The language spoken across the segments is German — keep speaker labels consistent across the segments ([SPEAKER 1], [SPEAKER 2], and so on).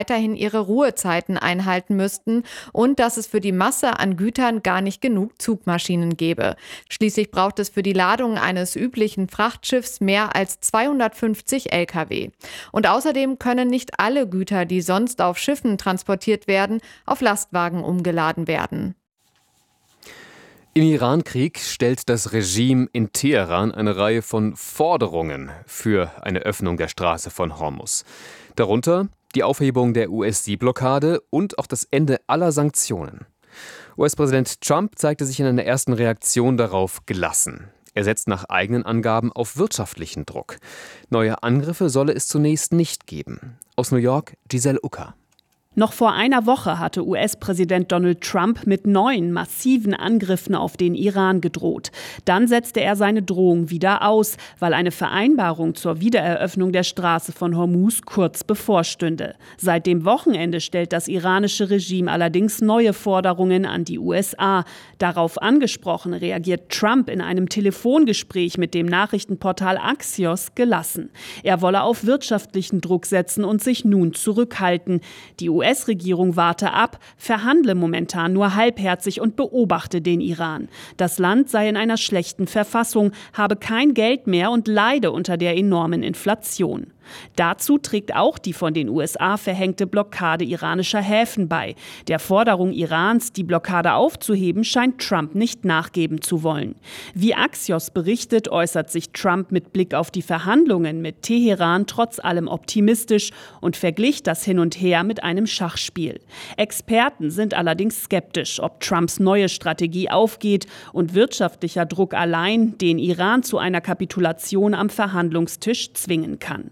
[SPEAKER 1] weiterhin ihre Ruhezeiten einhalten müssten und dass es für die Masse an Gütern gar nicht genug Zugmaschinen gäbe. Schließlich braucht es für die Ladung eines üblichen Frachtschiffs mehr als 250 Lkw. Und außerdem können nicht alle Güter, die sonst auf Schiffen transportiert werden, auf Lastwagen umgeladen werden.
[SPEAKER 2] Im Irankrieg stellt das Regime in Teheran eine Reihe von Forderungen für eine Öffnung der Straße von Hormuz. Darunter die Aufhebung der USD-Blockade und auch das Ende aller Sanktionen. US-Präsident Trump zeigte sich in einer ersten Reaktion darauf gelassen. Er setzt nach eigenen Angaben auf wirtschaftlichen Druck. Neue Angriffe solle es zunächst nicht geben. Aus New York, Giselle Ucker.
[SPEAKER 3] Noch vor einer Woche hatte US-Präsident Donald Trump mit neuen massiven Angriffen auf den Iran gedroht. Dann setzte er seine Drohung wieder aus, weil eine Vereinbarung zur Wiedereröffnung der Straße von Hormuz kurz bevorstünde. Seit dem Wochenende stellt das iranische Regime allerdings neue Forderungen an die USA. Darauf angesprochen reagiert Trump in einem Telefongespräch mit dem Nachrichtenportal Axios gelassen. Er wolle auf wirtschaftlichen Druck setzen und sich nun zurückhalten. Die US-Regierung warte ab, verhandle momentan nur halbherzig und beobachte den Iran. Das Land sei in einer schlechten Verfassung, habe kein Geld mehr und leide unter der enormen Inflation. Dazu trägt auch die von den USA verhängte Blockade iranischer Häfen bei. Der Forderung Irans, die Blockade aufzuheben, scheint Trump nicht nachgeben zu wollen. Wie Axios berichtet, äußert sich Trump mit Blick auf die Verhandlungen mit Teheran trotz allem optimistisch und verglich das Hin und Her mit einem Schachspiel. Experten sind allerdings skeptisch, ob Trumps neue Strategie aufgeht und wirtschaftlicher Druck allein den Iran zu einer Kapitulation am Verhandlungstisch zwingen kann.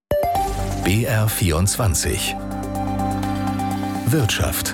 [SPEAKER 4] BR24 Wirtschaft.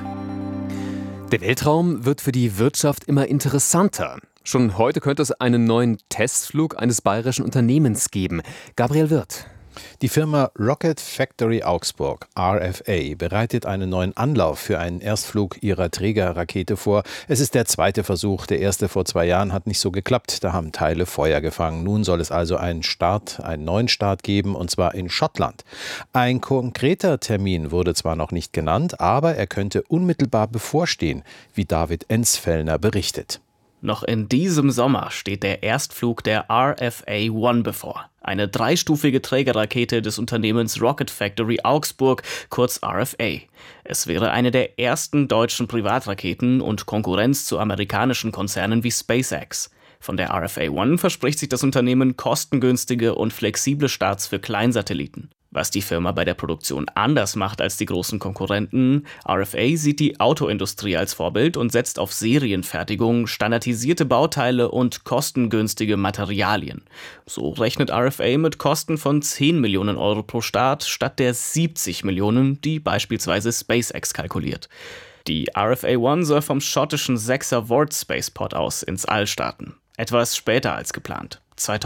[SPEAKER 2] Der Weltraum wird für die Wirtschaft immer interessanter. Schon heute könnte es einen neuen Testflug eines bayerischen Unternehmens geben. Gabriel Wirth.
[SPEAKER 5] Die Firma Rocket Factory Augsburg, RFA, bereitet einen neuen Anlauf für einen Erstflug ihrer Trägerrakete vor. Es ist der zweite Versuch. Der erste vor 2 Jahren hat nicht so geklappt. Da haben Teile Feuer gefangen. Nun soll es also einen neuen Start geben, und zwar in Schottland. Ein konkreter Termin wurde zwar noch nicht genannt, aber er könnte unmittelbar bevorstehen, wie David Ensfellner berichtet.
[SPEAKER 6] Noch in diesem Sommer steht der Erstflug der RFA One bevor. Eine 3-stufige Trägerrakete des Unternehmens Rocket Factory Augsburg, kurz RFA. Es wäre eine der ersten deutschen Privatraketen und Konkurrenz zu amerikanischen Konzernen wie SpaceX. Von der RFA One verspricht sich das Unternehmen kostengünstige und flexible Starts für Kleinsatelliten. Was die Firma bei der Produktion anders macht als die großen Konkurrenten: RFA sieht die Autoindustrie als Vorbild und setzt auf Serienfertigung, standardisierte Bauteile und kostengünstige Materialien. So rechnet RFA mit Kosten von 10 Millionen Euro pro Start statt der 70 Millionen, die beispielsweise SpaceX kalkuliert. Die RFA One soll vom schottischen 6er Ward Spaceport aus ins All starten. Etwas später als geplant.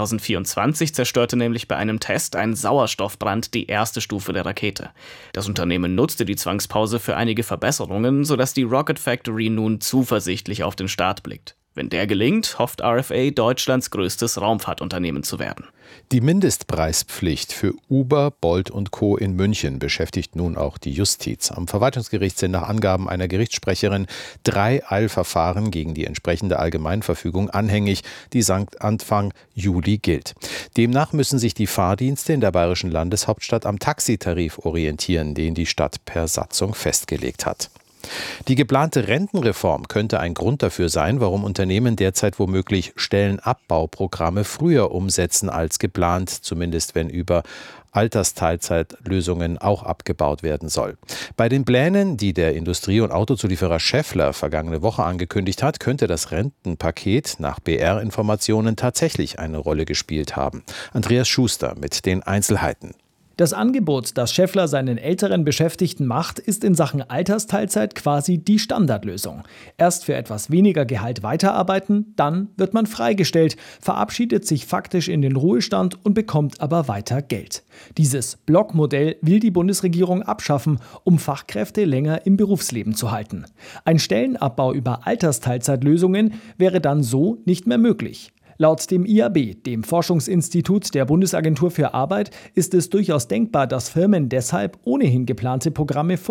[SPEAKER 6] 2024 zerstörte nämlich bei einem Test ein Sauerstoffbrand die erste Stufe der Rakete. Das Unternehmen nutzte die Zwangspause für einige Verbesserungen, sodass die Rocket Factory nun zuversichtlich auf den Start blickt. Wenn der gelingt, hofft RFA, Deutschlands größtes Raumfahrtunternehmen zu werden.
[SPEAKER 5] Die Mindestpreispflicht für Uber, Bolt und Co. in München beschäftigt nun auch die Justiz. Am Verwaltungsgericht sind nach Angaben einer Gerichtssprecherin 3 Eilverfahren gegen die entsprechende Allgemeinverfügung anhängig, die seit Anfang Juli gilt. Demnach müssen sich die Fahrdienste in der bayerischen Landeshauptstadt am Taxitarif orientieren, den die Stadt per Satzung festgelegt hat. Die geplante Rentenreform könnte ein Grund dafür sein, warum Unternehmen derzeit womöglich Stellenabbauprogramme früher umsetzen als geplant, zumindest wenn über Altersteilzeitlösungen auch abgebaut werden soll. Bei den Plänen, die der Industrie- und Autozulieferer Schaeffler vergangene Woche angekündigt hat, könnte das Rentenpaket nach BR-Informationen tatsächlich eine Rolle gespielt haben. Andreas Schuster mit den Einzelheiten.
[SPEAKER 7] Das Angebot, das Schaeffler seinen älteren Beschäftigten macht, ist in Sachen Altersteilzeit quasi die Standardlösung. Erst für etwas weniger Gehalt weiterarbeiten, dann wird man freigestellt, verabschiedet sich faktisch in den Ruhestand und bekommt aber weiter Geld. Dieses Blockmodell will die Bundesregierung abschaffen, um Fachkräfte länger im Berufsleben zu halten. Ein Stellenabbau über Altersteilzeitlösungen wäre dann so nicht mehr möglich. Laut dem IAB, dem Forschungsinstitut der Bundesagentur für Arbeit, ist es durchaus denkbar, dass Firmen deshalb ohnehin geplante Programme